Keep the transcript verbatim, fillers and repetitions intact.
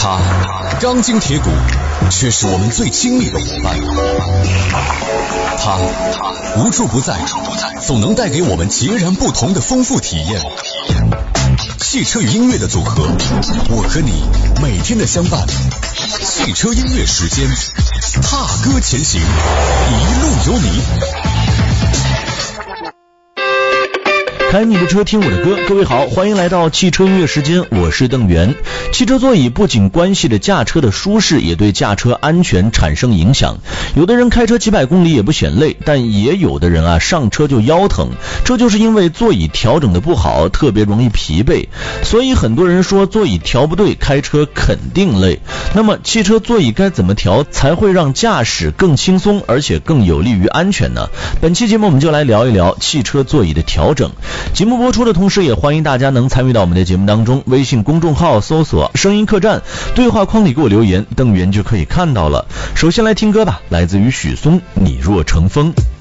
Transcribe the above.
它钢筋铁骨，却是我们最亲密的伙伴。它无处不在，总能带给我们截然不同的丰富体验。汽车与音乐的组合，我和你每天的相伴。汽车音乐时间，踏歌前行，一路有你。 开你的车，听我的歌。各位好，欢迎来到汽车音乐时间，我是邓源。汽车座椅不仅关系着驾车的舒适，也对驾车安全产生影响。有的人开车几百公里也不嫌累，但也有的人啊上车就腰疼，这就是因为座椅调整的不好，特别容易疲惫。所以很多人说座椅调不对，开车肯定累。那么汽车座椅该怎么调才会让驾驶更轻松，而且更有利于安全呢？本期节目我们就来聊一聊汽车座椅的调整。节目播出的同时，也欢迎大家能参与到我们的节目当中，微信公众号搜索声音客栈，对话框里给我留言，邓源就可以看到了。首先来听歌吧，来自于许嵩，你若成风。